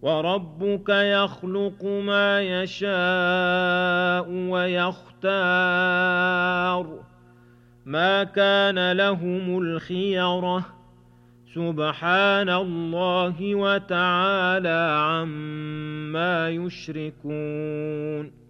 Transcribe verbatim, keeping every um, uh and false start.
وربك يخلق ما يشاء ويختار ما كان لهم الخيرة سبحان الله وتعالى عما يشركون